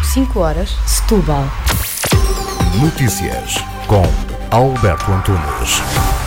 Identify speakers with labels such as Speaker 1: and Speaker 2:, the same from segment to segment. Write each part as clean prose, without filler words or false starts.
Speaker 1: 5 horas, Setúbal.
Speaker 2: Notícias com Alberto Antunes.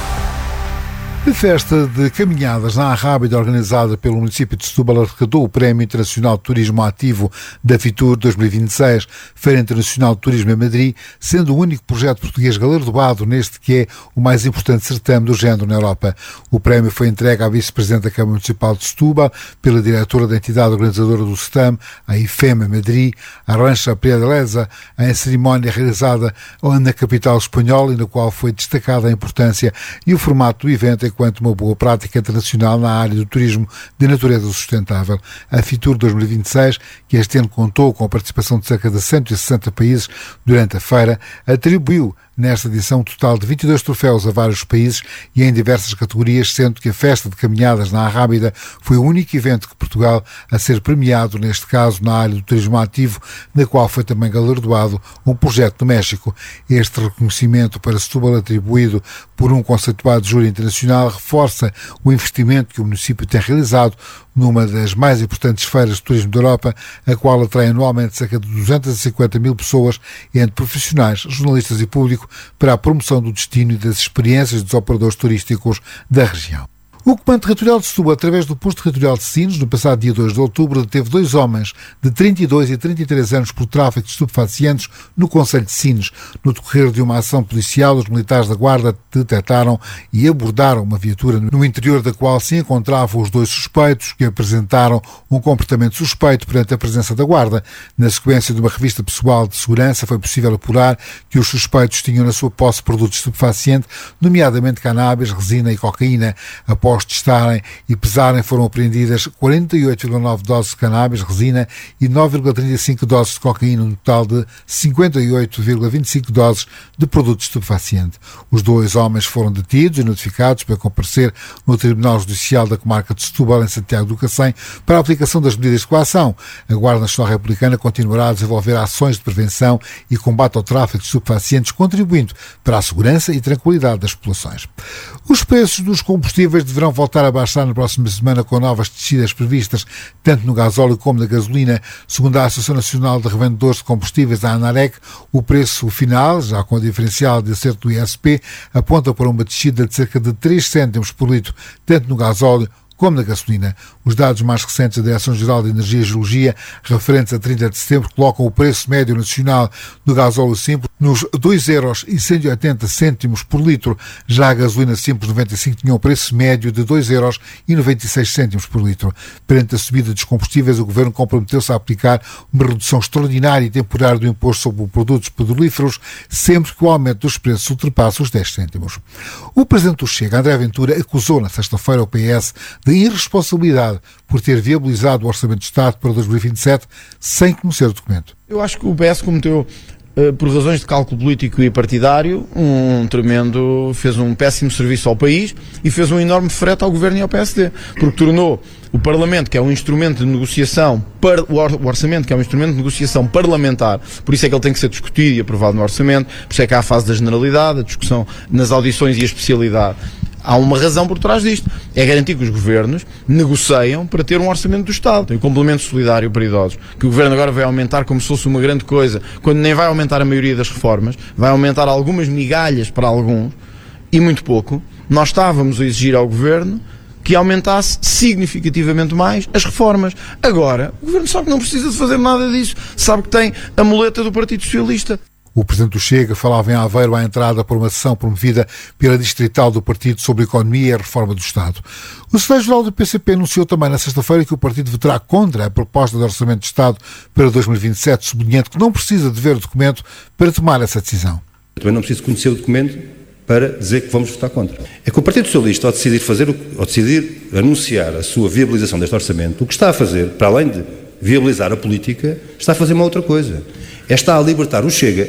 Speaker 3: A festa de caminhadas na Arrábida, organizada pelo município de Setúbal, arrecadou o Prémio Internacional de Turismo Ativo da Fitur 2026, Feira Internacional de Turismo em Madrid, sendo o único projeto português galardoado neste que é o mais importante certame do género na Europa. O prémio foi entregue à vice-presidente da Câmara Municipal de Setúbal, pela diretora da entidade organizadora do certame, a IFEMA Madrid, Arantxa Priadaleza, em cerimónia realizada na capital espanhola e na qual foi destacada a importância e o formato do evento enquanto uma boa prática internacional na área do turismo de natureza sustentável. A Fitur 2026, que este ano contou com a participação de cerca de 160 países durante a feira, atribuiu nesta edição um total de 22 troféus a vários países e em diversas categorias, sendo que a festa de caminhadas na Arrábida foi o único evento de Portugal a ser premiado, neste caso na área do turismo ativo, na qual foi também galardoado um projeto do México. Este reconhecimento para Setúbal, atribuído por um conceituado júri internacional, reforça o investimento que o município tem realizado numa das mais importantes feiras de turismo da Europa, a qual atrai anualmente cerca de 250 mil pessoas, entre profissionais, jornalistas e público, para a promoção do destino e das experiências dos operadores turísticos da região. O Comando Territorial de Setúbal, através do Posto Territorial de Sines, no passado dia 2 de outubro, deteve 2 homens de 32 e 33 anos por tráfico de estupefacientes no concelho de Sines. No decorrer de uma ação policial, os militares da Guarda detectaram e abordaram uma viatura no interior da qual se encontravam os 2 suspeitos, que apresentaram um comportamento suspeito perante a presença da Guarda. Na sequência de uma revista pessoal de segurança, foi possível apurar que os suspeitos tinham na sua posse produtos estupefacientes, nomeadamente cannabis, resina e cocaína. Após testarem e pesarem, foram apreendidas 48,9 doses de cannabis, resina e 9,35 doses de cocaína, um total de 58,25 doses de produto estupefaciente. Os 2 homens foram detidos e notificados para comparecer no Tribunal Judicial da Comarca de Setúbal, em Santiago do Cacém, para a aplicação das medidas de coação. A Guarda Nacional Republicana continuará a desenvolver ações de prevenção e combate ao tráfico de estupefacientes, contribuindo para a segurança e tranquilidade das populações. Os preços dos combustíveis deverão voltar a baixar na próxima semana, com novas descidas previstas, tanto no gasóleo como na gasolina. Segundo a Associação Nacional de Revendedores de Combustíveis, a ANAREC, o preço final, já com o diferencial de acerto do ISP, aponta para uma descida de cerca de 3 cêntimos por litro, tanto no gasóleo como na gasolina. Os dados mais recentes da Direção-Geral de Energia e Geologia, referentes a 30 de setembro, colocam o preço médio nacional do gasóleo simples nos 2,180 € por litro. Já a gasolina simples 95 tinha um preço médio de 2,96 € por litro. Perante a subida dos combustíveis, o Governo comprometeu-se a aplicar uma redução extraordinária e temporária do imposto sobre produtos petrolíferos, sempre que o aumento dos preços ultrapasse os 10 cêntimos. O Presidente do Chega, André Ventura, acusou na sexta-feira o PS de irresponsabilidade por ter viabilizado o Orçamento de Estado para 2027 sem conhecer o documento.
Speaker 4: Eu acho que o PS cometeu, por razões de cálculo político e partidário, fez um péssimo serviço ao país e fez um enorme frete ao Governo e ao PSD, porque tornou o Parlamento, que é um instrumento de negociação, o Orçamento, que é um instrumento de negociação parlamentar, por isso é que ele tem que ser discutido e aprovado no Orçamento, por isso é que há a fase da generalidade, a discussão nas audições e a especialidade. Há uma razão por trás disto. É garantir que os governos negociam para ter um orçamento do Estado. Tem o complemento solidário para idosos, que o governo agora vai aumentar como se fosse uma grande coisa, quando nem vai aumentar a maioria das reformas, vai aumentar algumas migalhas para alguns, e muito pouco. Nós estávamos a exigir ao governo que aumentasse significativamente mais as reformas. Agora, o governo sabe que não precisa de fazer nada disso. Sabe que tem a muleta do Partido Socialista.
Speaker 3: O Presidente do Chega falava em Aveiro à entrada por uma sessão promovida pela Distrital do Partido sobre a Economia e a Reforma do Estado. O Secretário-Geral do PCP anunciou também na sexta-feira que o partido votará contra a proposta de Orçamento de Estado para 2027, sublinhando que não precisa de ver o documento para tomar essa decisão.
Speaker 5: Eu também não preciso conhecer o documento para dizer que vamos votar contra. É que o Partido Socialista, ao decidir anunciar a sua viabilização deste orçamento, o que está a fazer, para além de viabilizar a política, está a fazer uma outra coisa. Está a libertar o Chega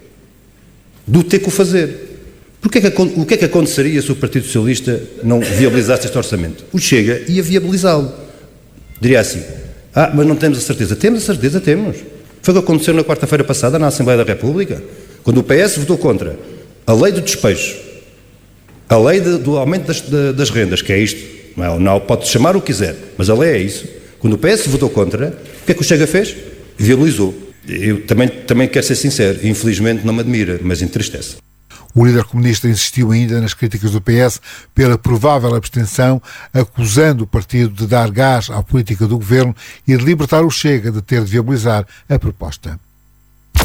Speaker 5: do ter que o fazer. O que é que aconteceria se o Partido Socialista não viabilizasse este orçamento? O Chega ia viabilizá-lo. Diria assim, mas não temos a certeza. Temos a certeza, temos. Foi o que aconteceu na quarta-feira passada na Assembleia da República, quando o PS votou contra a lei do despejo, a lei do aumento das rendas, que é isto, não pode chamar o que quiser, mas a lei é isso. Quando o PS votou contra, o que é que o Chega fez? Viabilizou. Eu também quero ser sincero, infelizmente não me admira, mas entristece.
Speaker 3: O líder comunista insistiu ainda nas críticas do PS pela provável abstenção, acusando o partido de dar gás à política do governo e de libertar o Chega de ter de viabilizar a proposta.